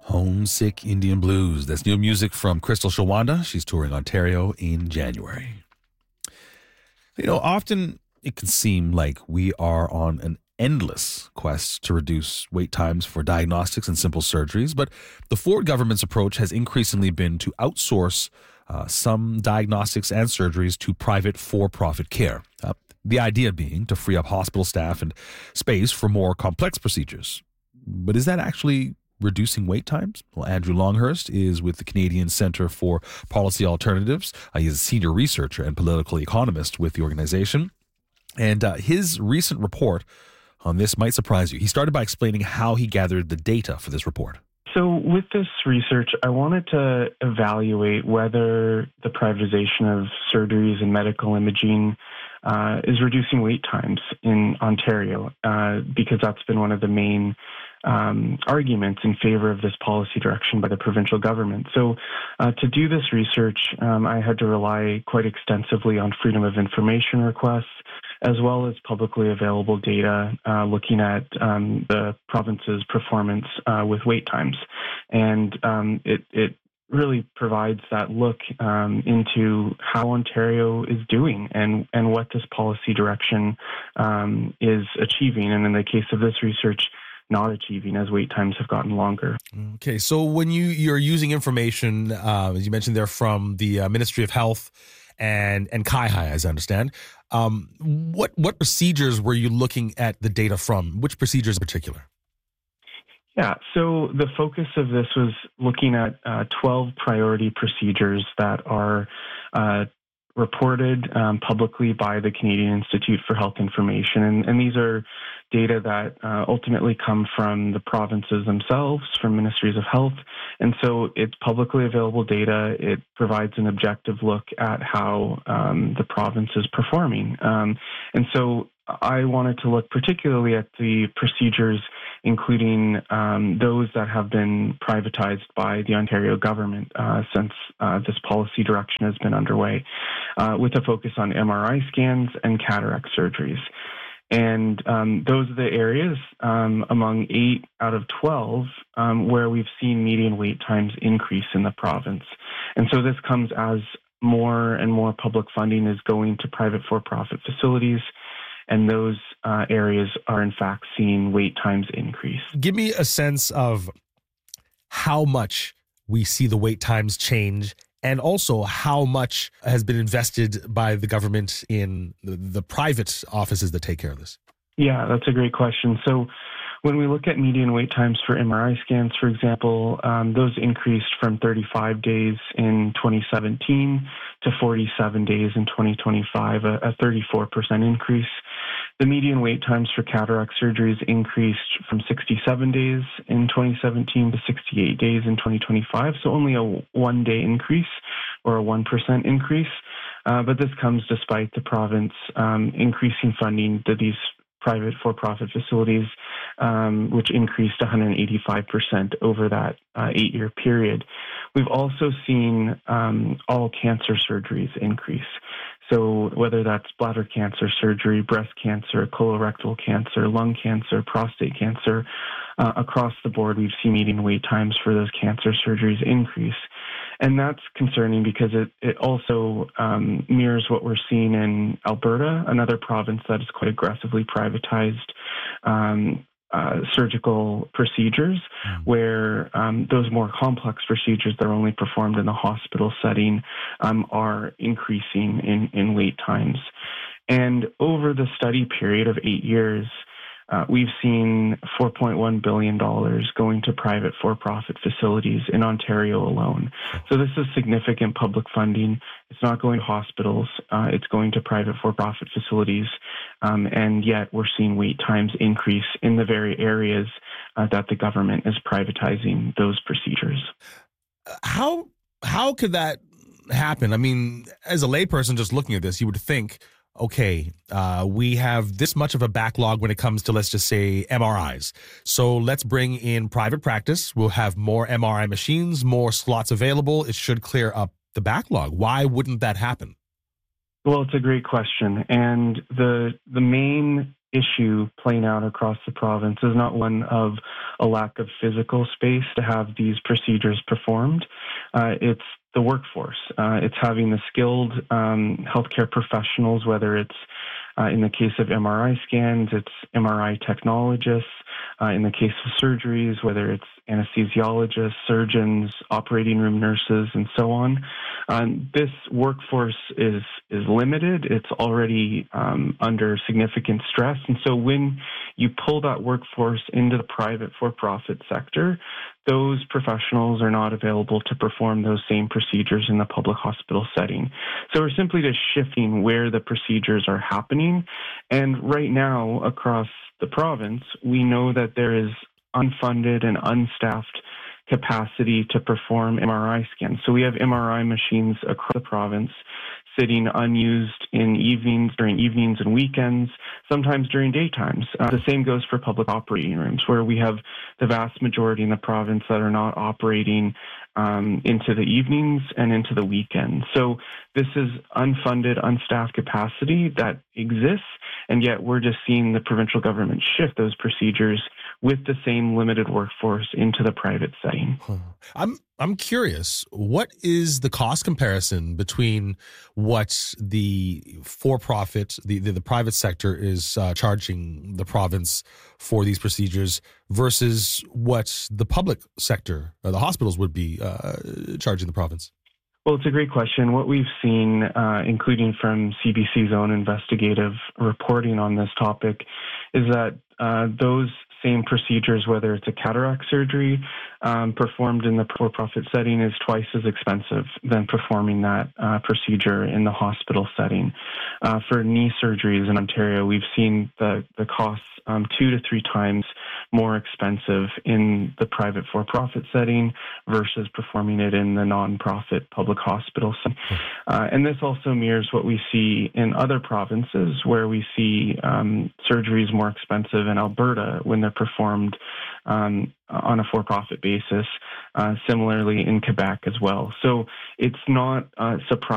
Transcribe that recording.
Homesick Indian Blues. That's new music from Crystal Shawanda. She's touring Ontario in January. Often it can seem like we are on an endless quest to reduce wait times for diagnostics and simple surgeries, but the Ford government's approach has increasingly been to outsource some diagnostics and surgeries to private for-profit care. The idea being to free up hospital staff and space for more complex procedures. But is that actually reducing wait times? Well, Andrew Longhurst is with the Canadian Centre for Policy Alternatives. He is a senior researcher and political economist with the organization. And his recent report on this might surprise you. He started by explaining how he gathered the data for this report. So with this research, I wanted to evaluate whether the privatization of surgeries and medical imaging is reducing wait times in Ontario, because that's been one of the main arguments in favor of this policy direction by the provincial government. So to do this research, I had to rely quite extensively on freedom of information requests, as well as publicly available data looking at the province's performance with wait times. And it really provides that look into how Ontario is doing and what this policy direction is achieving. And in the case of this research, not achieving as wait times have gotten longer. Okay, so when you're using information, as you mentioned there, from the Ministry of Health and CIHI, as I understand, what procedures were you looking at the data from? Which procedures in particular? Yeah, so the focus of this was looking at 12 priority procedures that are reported publicly by the Canadian Institute for Health Information. And these are data that ultimately come from the provinces themselves, from ministries of health. And so it's publicly available data. It provides an objective look at how the province is performing. And so I wanted to look particularly at the procedures, including those that have been privatized by the Ontario government since this policy direction has been underway, with a focus on MRI scans and cataract surgeries. And those are the areas among 8 out of 12 where we've seen median wait times increase in the province. And so this comes as more and more public funding is going to private for-profit facilities, and those areas are in fact seeing wait times increase. Give me a sense of how much we see the wait times change, and also how much has been invested by the government in the private offices that take care of this. Yeah, that's a great question. So when we look at median wait times for MRI scans, for example, those increased from 35 days in 2017 to 47 days in 2025, a 34% increase. The median wait times for cataract surgeries increased from 67 days in 2017 to 68 days in 2025, so only a 1-day increase or a 1% increase. But this comes despite the province increasing funding to these private for-profit facilities, which increased 185% over that 8-year period. We've also seen all cancer surgeries increase. So whether that's bladder cancer surgery, breast cancer, colorectal cancer, lung cancer, prostate cancer, across the board, we've seen median wait times for those cancer surgeries increase. And that's concerning because it also mirrors what we're seeing in Alberta, another province that is quite aggressively privatized surgical procedures, where those more complex procedures that are only performed in the hospital setting are increasing in wait times. And over the study period of 8 years, we've seen $4.1 billion going to private for-profit facilities in Ontario alone. So this is significant public funding. It's not going to hospitals. It's going to private for-profit facilities. And yet we're seeing wait times increase in the very areas that the government is privatizing those procedures. How could that happen? I mean, as a layperson just looking at this, you would think, okay, we have this much of a backlog when it comes to, let's just say, MRIs. So let's bring in private practice. We'll have more MRI machines, more slots available. It should clear up the backlog. Why wouldn't that happen? Well, it's a great question. And the main issue playing out across the province is not one of a lack of physical space to have these procedures performed. It's the workforce. It's having the skilled healthcare professionals, whether it's in the case of MRI scans, it's MRI technologists. In the case of surgeries, whether it's anesthesiologists, surgeons, operating room nurses, and so on. This workforce is limited. It's already under significant stress. And so when you pull that workforce into the private for-profit sector, those professionals are not available to perform those same procedures in the public hospital setting. So we're simply just shifting where the procedures are happening. And right now, across the province, we know that there is unfunded and unstaffed capacity to perform MRI scans. So we have MRI machines across the province sitting unused in evenings, during evenings and weekends, sometimes during daytimes. The same goes for public operating rooms, where we have the vast majority in the province that are not operating into the evenings and into the weekends. So this is unfunded, unstaffed capacity that exists, and yet we're just seeing the provincial government shift those procedures with the same limited workforce into the private setting. I'm curious, what is the cost comparison between what the for-profit, the private sector is charging the province for these procedures versus what the public sector, or the hospitals, would be charging the province? Well, it's a great question. What we've seen, including from CBC's own investigative reporting on this topic, is that those same procedures, whether it's a cataract surgery performed in the for-profit setting, is twice as expensive than performing that procedure in the hospital setting. For knee surgeries in Ontario, we've seen the costs 2 to 3 times more expensive in the private for-profit setting versus performing it in the non-profit public hospital setting. And this also mirrors what we see in other provinces, where we see surgeries more expensive in Alberta when they're performed on a for-profit basis, similarly in Quebec as well. So it's not surprising